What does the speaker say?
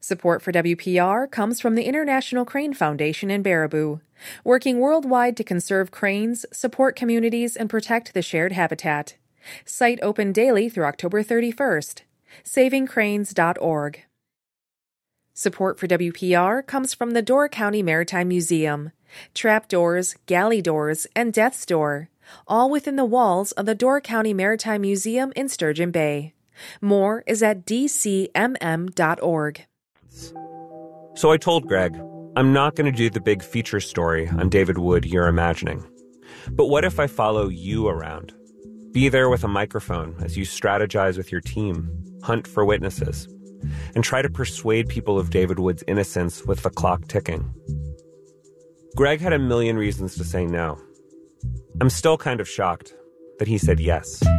Support for WPR comes from the International Crane Foundation in Baraboo, working worldwide to conserve cranes, support communities, and protect the shared habitat. Site open daily through October 31st. SavingCranes.org. Support for WPR comes from the Door County Maritime Museum. Trapdoors, galley doors, and death's door, all within the walls of the Door County Maritime Museum in Sturgeon Bay. More is at dcmm.org. So I told Greg, I'm not going to do the big feature story on David Wood you're imagining. But what if I follow you around? Be there with a microphone as you strategize with your team, hunt for witnesses, and try to persuade people of David Wood's innocence with the clock ticking. Greg had a million reasons to say no. I'm still kind of shocked that he said yes.